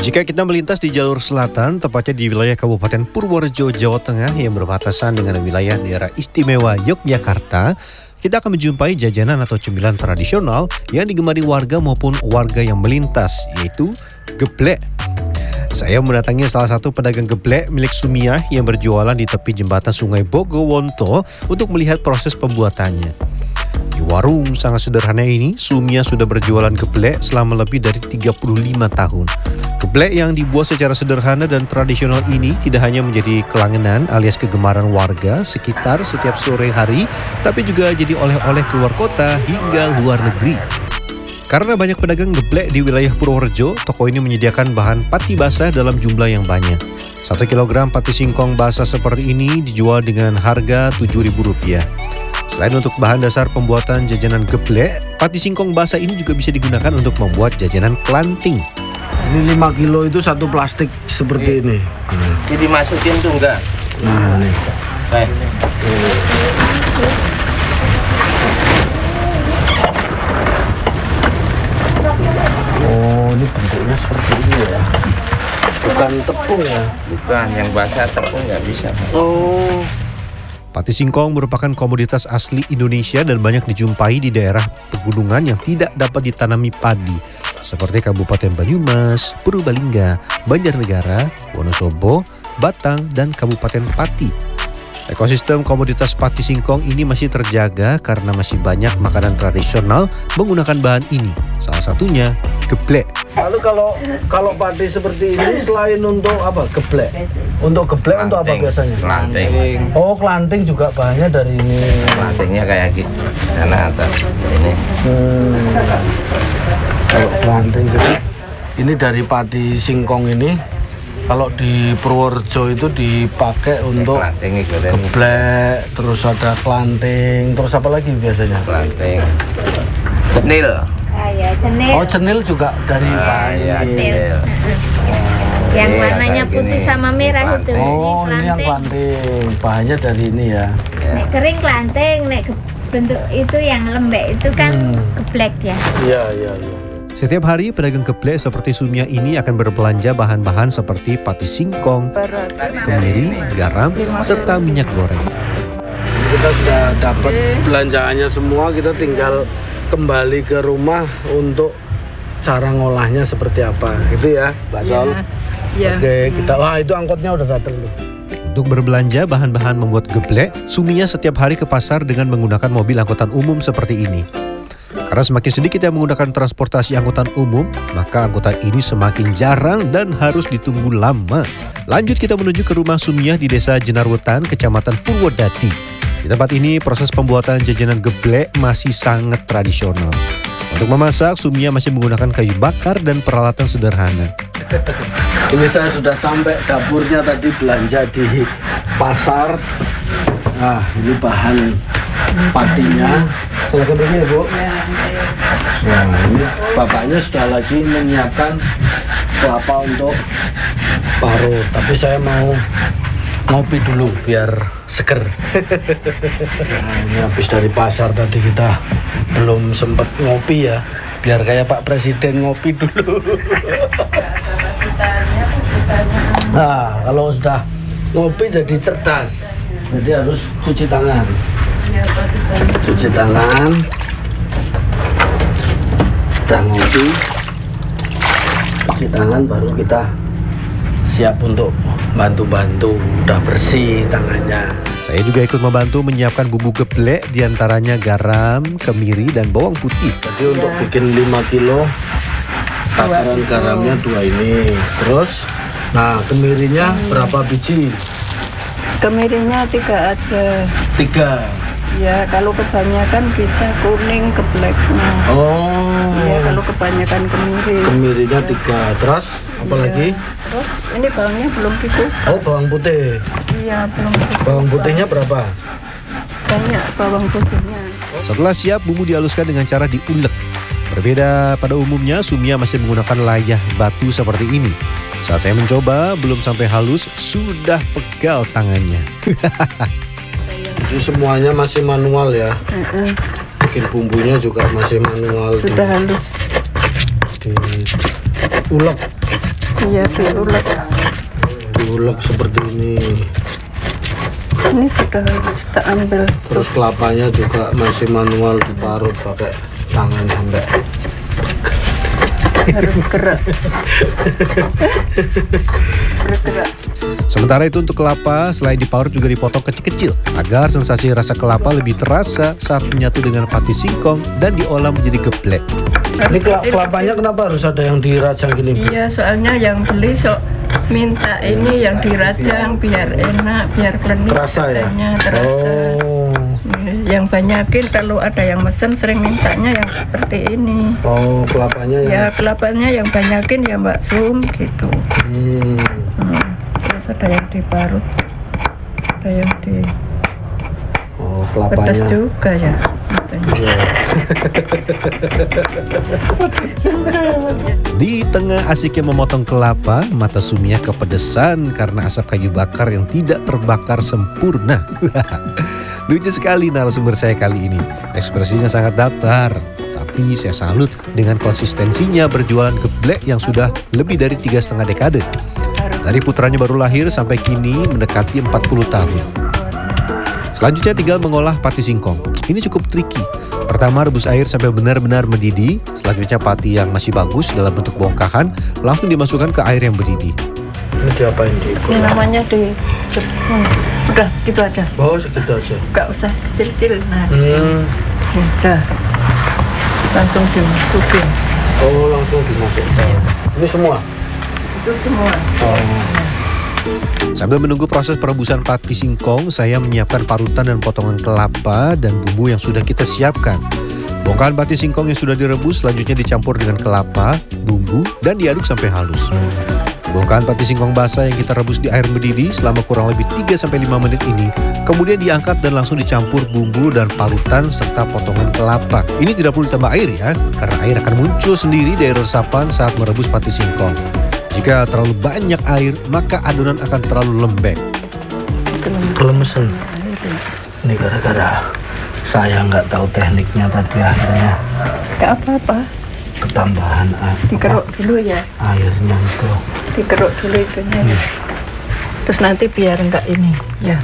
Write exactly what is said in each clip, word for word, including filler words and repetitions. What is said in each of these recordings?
Jika kita melintas di jalur selatan, tepatnya di wilayah Kabupaten Purworejo, Jawa Tengah yang berbatasan dengan wilayah daerah istimewa Yogyakarta, kita akan menjumpai jajanan atau cemilan tradisional yang digemari warga maupun warga yang melintas, yaitu geblek. Saya mendatangi salah satu pedagang geblek milik Sumiah yang berjualan di tepi jembatan Sungai Bogowonto untuk melihat proses pembuatannya. Di warung sangat sederhana ini, Sumiah sudah berjualan geblek selama lebih dari tiga puluh lima tahun. Geblek yang dibuat secara sederhana dan tradisional ini tidak hanya menjadi kelangenan alias kegemaran warga sekitar setiap sore hari, tapi juga jadi oleh-oleh keluar kota hingga luar negeri. Karena banyak pedagang geblek di wilayah Purworejo, toko ini menyediakan bahan pati basah dalam jumlah yang banyak. Satu kilogram pati singkong basah seperti ini dijual dengan harga tujuh ribu rupiah. Selain untuk bahan dasar pembuatan jajanan geblek, pati singkong basah ini juga bisa digunakan untuk membuat jajanan klanting. Ini lima kilo itu satu plastik seperti ini. Hmm. Jadi masukin tuh enggak? Nah, ini. Baik. Oh, ini bentuknya seperti ini ya. Bukan tepung ya? Bukan, yang basah tepung nggak bisa. Oh. Pati singkong merupakan komoditas asli Indonesia dan banyak dijumpai di daerah pegunungan yang tidak dapat ditanami padi, seperti Kabupaten Banyumas, Purbalingga, Banjarnegara, Wonosobo, Batang, dan Kabupaten Pati. Ekosistem komoditas pati singkong ini masih terjaga karena masih banyak makanan tradisional menggunakan bahan ini. Salah satunya geblek. Lalu kalau kalau pati seperti ini selain untuk apa? Geblek. Untuk geblek Klanting. Untuk apa biasanya? Klanting. Oh, klanting juga bahannya dari ini. Klantingnya kayak gitu. Karena atas ini. Hmm. Kalau klanting juga. Ini dari pati singkong ini. Kalau di Purworejo itu dipakai untuk geblek, terus ada klanting, terus apa lagi biasanya? Klanting. Cenil. Ah, ya, cenil. Oh, cenil juga dari Ah, ya, cenil. cenil. Yang Iya, warnanya kayak putih gini. sama merah itu. Oh, ini yang klanting. klanting. Bahannya dari ini ya. Ya. Nek kering klanting, nek ge- bentuk itu yang lembek itu kan Hmm. geblek ya. Iya, iya, iya. Setiap hari pedagang geblek seperti Sumiah ini akan berbelanja bahan-bahan seperti pati singkong, kemiri, garam, serta minyak goreng. Kita sudah dapat belanjaannya semua, kita tinggal kembali ke rumah untuk cara ngolahnya seperti apa. Gitu ya, Mbak Sol. Ya. Oke, kita wah itu angkotnya udah datang tuh. Untuk berbelanja bahan-bahan membuat geblek, Sumiah setiap hari ke pasar dengan menggunakan mobil angkutan umum seperti ini. Karena semakin sedikit yang menggunakan transportasi angkutan umum, maka angkutan ini semakin jarang dan harus ditunggu lama. Lanjut kita menuju ke rumah Sumiah di Desa Jenarwetan, Kecamatan Purwodadi. Di tempat ini proses pembuatan jajanan geblek masih sangat tradisional. Untuk memasak, Sumiah masih menggunakan kayu bakar dan peralatan sederhana. Ini saya sudah sampai dapurnya tadi belanja di pasar. Nah, ini bahan patinya. Silakan begini ya, Bu. Nah, ini bapaknya sudah lagi menyiapkan kelapa untuk parut. Tapi saya mau ngopi dulu biar seger. Nah, ini habis dari pasar tadi kita belum sempat ngopi ya. Biar kayak Pak Presiden ngopi dulu. Nah, kalau sudah ngopi jadi cerdas. Jadi harus cuci tangan. Cuci tangan. Udah ngopi. Cuci tangan baru kita siap untuk bantu-bantu. Udah bersih tangannya. Saya juga ikut membantu menyiapkan bumbu geblek, diantaranya garam, kemiri, dan bawang putih. Jadi untuk bikin lima kilo, takaran garamnya dua ini. Terus, nah kemirinya berapa biji? Kemirinya tiga aja. Tiga. Ya, kalau kebanyakan bisa kuning gebleknya. Oh. Ya, kalau kebanyakan kemiri. Kemirinya tiga. Terus, apa Ya. lagi? Terus ini bawangnya belum gitu. Oh, bawang putih. Iya, belum gitu. Bawang putihnya berapa? Banyak bawang putihnya. Setelah siap, bumbu dihaluskan dengan cara diulek. Berbeda pada umumnya, Sumiah masih menggunakan layah batu seperti ini. Saat saya mencoba, belum sampai halus, sudah pegal tangannya. Jadi semuanya masih manual ya. Uh-uh. Bikin bumbunya juga masih manual. Sudah halus. Di, di ulek. Iya, diulek. Diulek seperti ini. Ini sudah harus kita ambil. Terus kelapanya juga masih manual diparut pakai tangan sampai Harus gerak. Bergerak. Sementara itu untuk kelapa, selain diparut juga dipotong kecil-kecil agar sensasi rasa kelapa lebih terasa saat menyatu dengan pati singkong dan diolah menjadi geblek. ini kela- kelapanya kenapa harus ada yang dirajang gini, Bu? Iya, soalnya yang beli sok minta ini yang dirajang biar enak, biar klenik. Terasa ya? katanya, terasa. Oh. Yang banyakin kalau ada yang mesen sering mintanya yang seperti ini. Oh, kelapanya Ya ya. kelapanya yang banyakin ya Mbak Sum gitu. Hmm. Hmm. Terus ada yang diparut, ada yang di Oh, pedas kelapanya. juga ya. katanya. Iya. Di tengah asiknya memotong kelapa, mata Sumia kepedesan karena asap kayu bakar yang tidak terbakar sempurna. Lucu sekali narasumber saya kali ini. Ekspresinya sangat datar, tapi saya salut dengan konsistensinya berjualan geblek yang sudah lebih dari tiga setengah dekade. Dari putranya baru lahir sampai kini mendekati empat puluh tahun. Selanjutnya tinggal mengolah pati singkong. Ini cukup tricky. Pertama rebus air sampai benar-benar mendidih. Selanjutnya pati yang masih bagus dalam bentuk bongkahan langsung dimasukkan ke air yang mendidih. Ini diapain di? Ini namanya di hmm, udah gitu aja. Oh, segitu aja. Gak usah kecil-kecil. Nah, Hmm. udah langsung dimasukin. Oh, langsung dimasukkan. Ini semua. Itu semua. Oh. Sambil menunggu proses perebusan pati singkong, saya menyiapkan parutan dan potongan kelapa dan bumbu yang sudah kita siapkan. Bongkahan pati singkong yang sudah direbus selanjutnya dicampur dengan kelapa, bumbu, dan diaduk sampai halus. Bongkahan pati singkong basah yang kita rebus di air mendidih selama kurang lebih tiga sampai lima menit ini kemudian diangkat dan langsung dicampur bumbu dan parutan serta potongan kelapa. Ini tidak perlu ditambah air ya, karena air akan muncul sendiri dari resapan saat merebus pati singkong. Jika terlalu banyak air, maka adonan akan terlalu lembek. Kelemesen. Ini gara-gara saya nggak tahu tekniknya tadi akhirnya Gak apa-apa. ketambahan air, Dikeruk dulu ya. airnya itu. Dikeruk dulu itunya. Terus nanti biar enggak ini ya.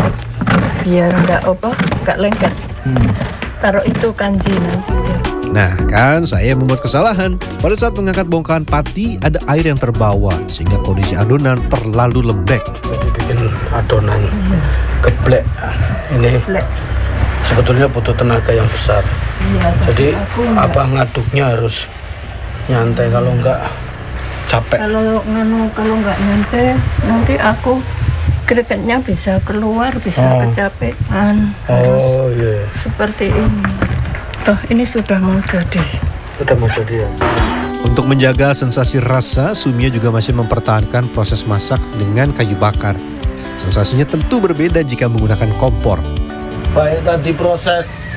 Biar enggak apa? Enggak lengket. Hmm. Taruh itu kanji nanti ya. Nah kan saya membuat kesalahan. Pada saat mengangkat bongkahan pati ada air yang terbawa sehingga kondisi adonan terlalu lembek. Jadi bikin adonan geblek. Ini Geblek. sebetulnya butuh tenaga yang besar. Iya, Jadi aku enggak. apa ngaduknya harus nyantai, kalau enggak capek. Kalau nganu kalau enggak nyantai nanti aku kriketnya bisa keluar, bisa Oh. kecapean. Oh iya, Seperti ini. Toh ini sudah mau jadi. udah masuk dia. Untuk menjaga sensasi rasa, Sumia juga masih mempertahankan proses masak dengan kayu bakar. Sensasinya tentu berbeda jika menggunakan kompor. Baik tadi proses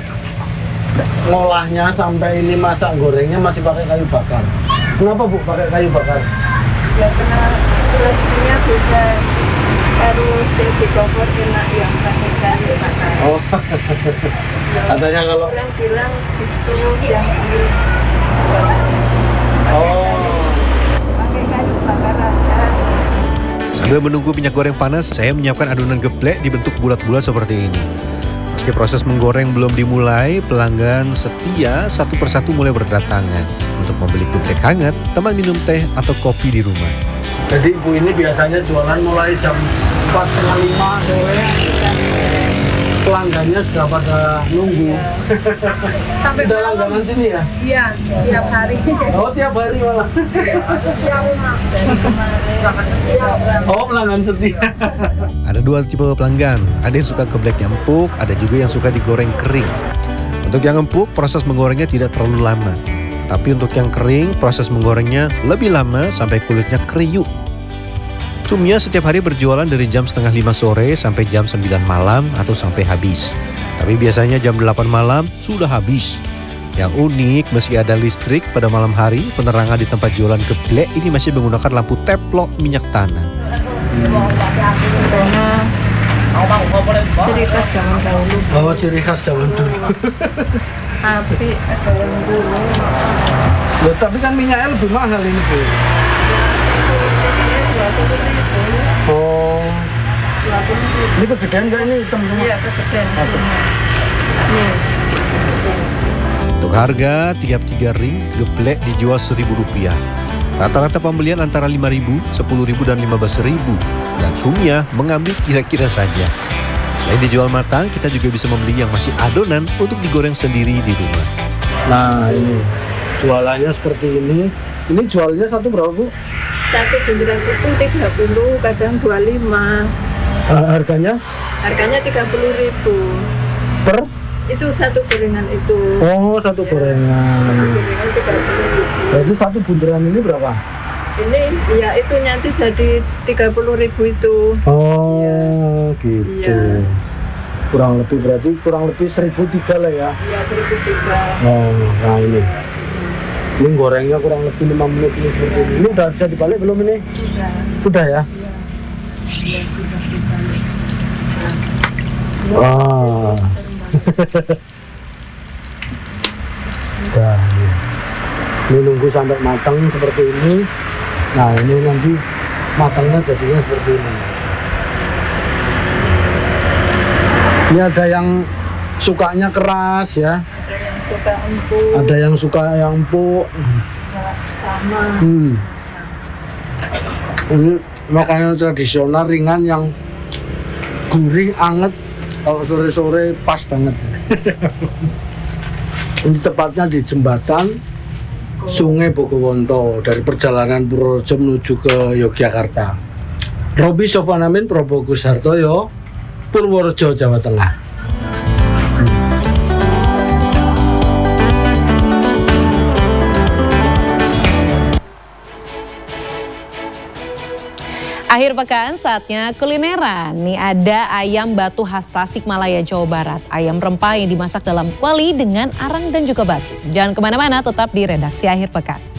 ngolahnya sampai ini masak gorengnya masih pakai kayu bakar. Kenapa Bu pakai kayu bakar? Ya karena resepnya beda. Harus di kompor enak yang pakai kayu bakar. Oh, katanya kalau Bilang-bilang itu yang di oh pakai kayu bakar aja. Sambil menunggu minyak goreng panas, saya menyiapkan adonan geblek dibentuk bulat-bulat seperti ini. Meski proses menggoreng belum dimulai, pelanggan setia satu persatu mulai berdatangan untuk membeli geblek hangat, teman minum teh atau kopi di rumah. jadi Ibu ini biasanya jualan mulai jam empat setengah lima sore. Pelanggannya sudah pada nunggu. Sampai Udah malam. langganan sini ya? Iya, tiap hari. Oh, tiap hari malah. Setiap rumah. Dari kemarin. Oh, pelanggan setia. Ada dua tipe pelanggan, ada yang suka geblek yang empuk, ada juga yang suka digoreng kering. Untuk yang empuk, proses menggorengnya tidak terlalu lama. Tapi untuk yang kering, proses menggorengnya lebih lama sampai kulitnya kriuk. Sumia setiap hari berjualan dari jam setengah lima sore sampai jam sembilan malam atau sampai habis. Tapi biasanya jam delapan malam sudah habis. Yang unik, meski ada listrik pada malam hari, penerangan di tempat jualan geblek ini masih menggunakan lampu teplok minyak tanah. Karena ciri khas zaman dahulu. Oh, ciri khas zaman dulu. Tapi ada yang dulu. Loh, tapi kan minyaknya lebih mahal ini Bu. Oh. Ini kegedean nggak ini hitam semua? Iya, kegedean. Nih. Untuk harga, tiap tiga ring geplek dijual seribu rupiah. Rata-rata pembelian antara lima ribu, sepuluh ribu, dan lima belas ribu. Dan Sumia mengambil kira-kira saja. Selain dijual matang, kita juga bisa membeli yang masih adonan untuk digoreng sendiri di rumah. Nah ini jualannya seperti ini. Ini jualnya satu berapa Bu? Satu bunderan itu tiga puluh, kadang dua puluh lima. Uh, harganya? Harganya tiga puluh ribu. Per? Itu satu gorengan itu. Oh satu gorengan. Satu gorengan tiga puluh ribu. Berarti satu bunderan ini berapa? Ini ya itu nanti jadi tiga puluh ribu itu. Oh gitu. Iya. Kurang lebih berarti kurang lebih seribu tiga lah ya. Iya seribu tiga. Oh nah ini. Ini gorengnya kurang lebih lima menit ini seperti ini. Ini udah bisa dibalik belum ini? Sudah. Sudah ya? Iya. Sudah dibalik. Wah. Nah, ini. Ini nunggu sampai matang seperti ini. Nah ini nanti matangnya jadinya seperti ini. Ini ada yang sukanya keras ya. Ada yang suka empuk. Ada yang suka yang empuk. Sama. Hmm. Ini makanan tradisional ringan yang gurih, anget. Kalau sore-sore pas banget. Ini tepatnya di jembatan Sungai Bogowonto dari perjalanan Purworejo menuju ke Yogyakarta. Robi Sofanamin, Probogo Sartoyo, Purworejo, Jawa Tengah. Akhir pekan saatnya kulineran. Nih ada ayam batu khas Tasikmalaya, Jawa Barat. Ayam rempah yang dimasak dalam kuali dengan arang dan juga batu. Jangan kemana-mana, tetap di Redaksi Akhir Pekan.